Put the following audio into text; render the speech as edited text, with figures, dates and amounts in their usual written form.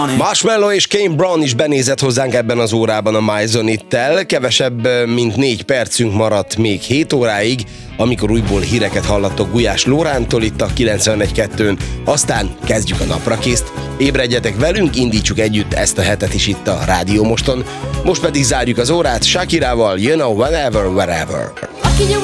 Marshmello és Kane Brown is benézett hozzánk ebben az órában a Myzon It-tel. Kevesebb, mint 4 percünk maradt még 7 óráig, amikor újból híreket hallattok Gulyás Lórántól itt a 91.2-n. Aztán kezdjük a naprakészt. Ébredjetek velünk, indítsuk együtt ezt a hetet is itt a Rádió Moston. Most pedig zárjuk az órát Shakirával, You Know Whenever, Wherever.